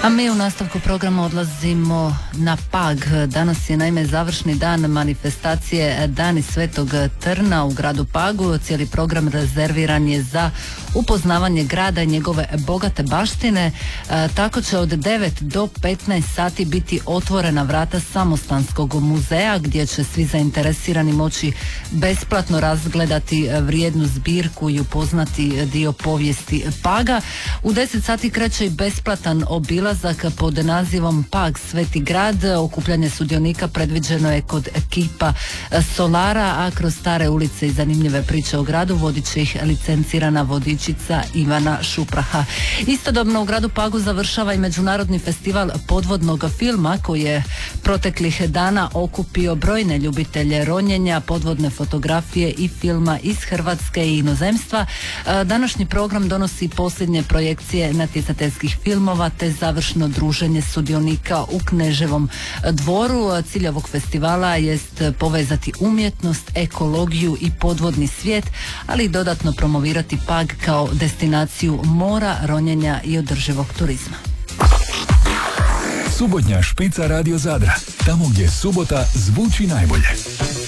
A mi u nastavku programa odlazimo na Pag. Danas je naime završni dan manifestacije Dani Svetog Trna u gradu Pagu. Cijeli program rezerviran je za upoznavanje grada i njegove bogate baštine. Tako će od 9 do 15 sati biti otvorena vrata Samostanskog muzeja gdje će svi zainteresirani moći besplatno razgledati vrijednu zbirku i upoznati dio povijesti Paga. U 10 sati kreće i besplatan obilazak pod nazivom Pag Sveti grad. Okupljanje sudionika predviđeno je kod ekipa Solara, a kroz stare ulice i zanimljive priče o gradu vodit će ih licencirana vodičica Ivana Šupraha. Istodobno u gradu Pagu završava i Međunarodni festival podvodnog filma koji je proteklih dana okupio brojne ljubitelje ronjenja, podvodne fotografije i filma iz Hrvatske i inozemstva. Današnji program donosi posljednje projekcije natjecateljskih filmova te završno druženje sudionika u Kneževom dvoru. Cilj ovog festivala jest povezati umjetnost, ekologiju i podvodni svijet, ali i dodatno promovirati Pag kao destinaciju mora, ronjenja i održivog turizma. Subotnja špica Radio Zadra, tamo gdje subota zvuči najbolje.